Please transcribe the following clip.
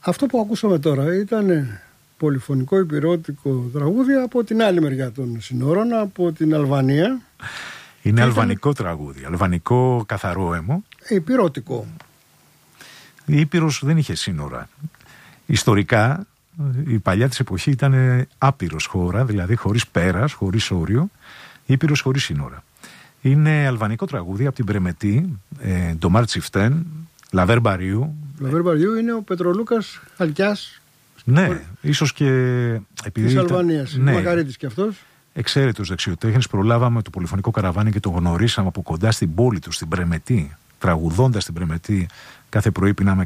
Αυτό που ακούσαμε τώρα ήταν πολυφωνικό υπηρώτικο τραγούδι από την άλλη μεριά των συνόρων, από την Αλβανία. Είναι αλβανικό τραγούδι, αλβανικό καθαρό έμμο. Υπηρώτικο. Η Ήπειρος δεν είχε σύνορα. Ιστορικά η παλιά της εποχή ήταν άπειρος χώρα, δηλαδή χωρίς πέρας, χωρίς όριο, Ήπειρος χωρίς σύνορα. Είναι αλβανικό τραγούδι από την Πρεμετή, Ντομάρ Τσιφτέν, Λαβέρ Μπαριού. Λαβέρ Μπαριού είναι ο Πετρολούκας Χαλκιάς. Ναι, ίσως και επειδή της Αλβανίας, ναι, Μακαρίτης κι αυτός. Εξαίρετος δεξιοτέχνης, προλάβαμε το πολυφωνικό καραβάνι και το γνωρίσαμε από κοντά στην πόλη του, στην Πρεμετή. Τραγουδώντας στην Πρεμετή, κάθε πρωί πίναμε